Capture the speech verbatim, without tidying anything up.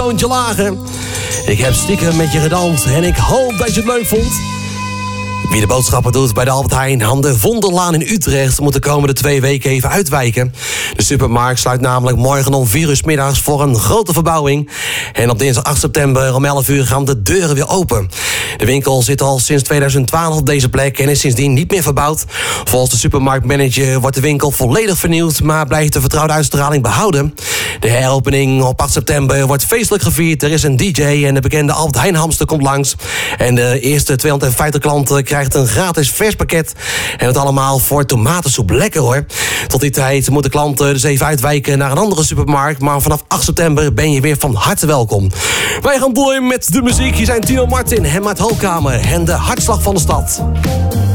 toontje lager. Ik heb stiekem met je gedanst en ik hoop dat je het leuk vond. Wie de boodschappen doet bij de Albert Heijn aan de Vondellaan in Utrecht moet de komende twee weken even uitwijken. De supermarkt sluit namelijk morgen om vier uur 's middags voor een grote verbouwing. En op dinsdag acht september om elf uur gaan de deuren weer open. De winkel zit al sinds tweeduizend twaalf op deze plek en is sindsdien niet meer verbouwd. Volgens de supermarktmanager wordt de winkel volledig vernieuwd, maar blijft de vertrouwde uitstraling behouden. De heropening op acht september wordt feestelijk gevierd. Er is een D J en de bekende Albert Heijn hamster komt langs. En de eerste tweehonderdvijftig klanten krijgt een gratis vers pakket. En dat allemaal voor tomatensoep. Lekker hoor. Tot die tijd moeten klanten dus even uitwijken naar een andere supermarkt. Maar vanaf acht september ben je weer van harte welkom. Wij gaan door met de muziek. Hier zijn Tino Martin, Hemma uit Hoogkamer en de hartslag van de stad.